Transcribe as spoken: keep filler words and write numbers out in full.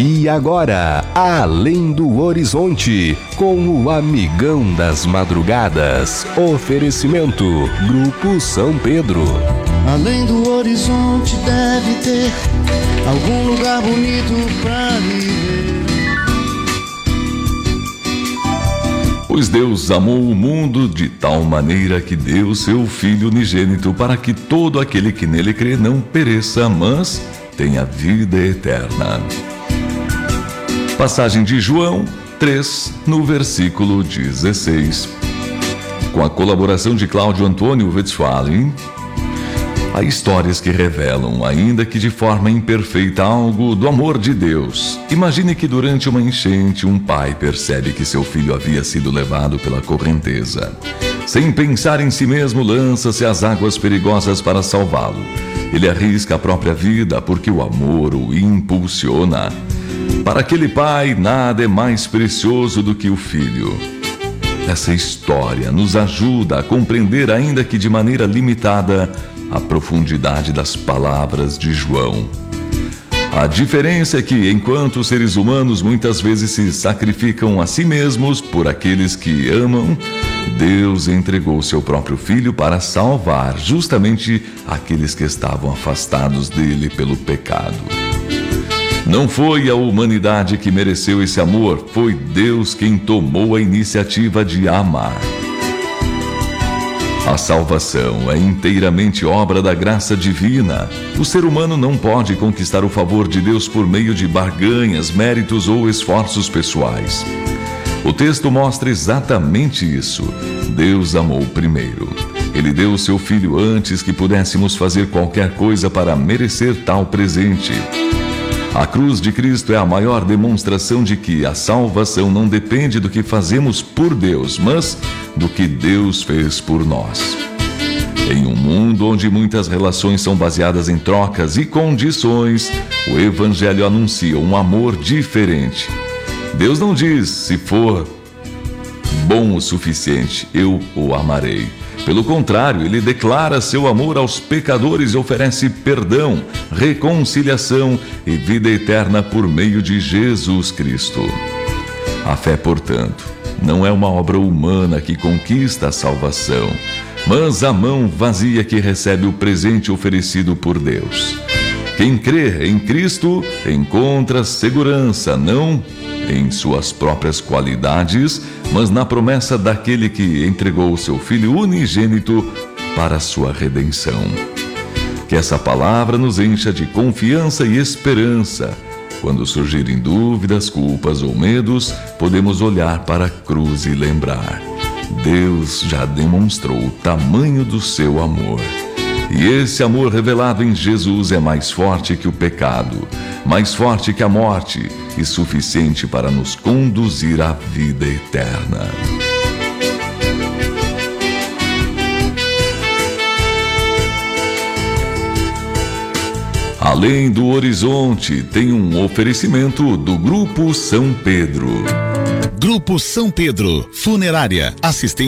E agora, Além do Horizonte, com o amigão das madrugadas. Oferecimento, Grupo São Pedro. Além do horizonte deve ter algum lugar bonito pra viver. Pois Deus amou o mundo de tal maneira que deu seu Filho unigênito para que todo aquele que nele crê não pereça, mas tenha vida eterna. Passagem de João três, no versículo dezesseis. Com a colaboração de Cláudio Antônio Westphalen, há histórias que revelam, ainda que de forma imperfeita, algo do amor de Deus. Imagine que durante uma enchente, um pai percebe que seu filho havia sido levado pela correnteza. Sem pensar em si mesmo, lança-se às águas perigosas para salvá-lo. Ele arrisca a própria vida porque o amor o impulsiona. Para aquele pai, nada é mais precioso do que o filho. Essa história nos ajuda a compreender, ainda que de maneira limitada, a profundidade das palavras de João. A diferença é que, enquanto seres humanos muitas vezes se sacrificam a si mesmos por aqueles que amam, Deus entregou seu próprio Filho para salvar justamente aqueles que estavam afastados dele pelo pecado. Não foi a humanidade que mereceu esse amor, foi Deus quem tomou a iniciativa de amar. A salvação é inteiramente obra da graça divina. O ser humano não pode conquistar o favor de Deus por meio de barganhas, méritos ou esforços pessoais. O texto mostra exatamente isso. Deus amou primeiro. Ele deu o seu Filho antes que pudéssemos fazer qualquer coisa para merecer tal presente. A cruz de Cristo é a maior demonstração de que a salvação não depende do que fazemos por Deus, mas do que Deus fez por nós. Em um mundo onde muitas relações são baseadas em trocas e condições, o Evangelho anuncia um amor diferente. Deus não diz: se for bom o suficiente, eu o amarei. Pelo contrário, ele declara seu amor aos pecadores e oferece perdão, reconciliação e vida eterna por meio de Jesus Cristo. A fé, portanto, não é uma obra humana que conquista a salvação, mas a mão vazia que recebe o presente oferecido por Deus. Quem crê em Cristo encontra segurança, não em suas próprias qualidades, mas na promessa daquele que entregou o seu Filho unigênito para a sua redenção. Que essa palavra nos encha de confiança e esperança. Quando surgirem dúvidas, culpas ou medos, podemos olhar para a cruz e lembrar: Deus já demonstrou o tamanho do seu amor. E esse amor revelado em Jesus é mais forte que o pecado, mais forte que a morte e suficiente para nos conduzir à vida eterna. Além do Horizonte, tem um oferecimento do Grupo São Pedro. Grupo São Pedro, Funerária, assistência